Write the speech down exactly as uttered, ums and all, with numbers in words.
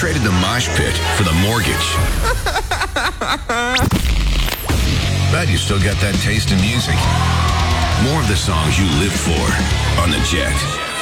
traded the mosh pit for the mortgage. Bet you still got that taste in music. More of the songs you live for on The Jet.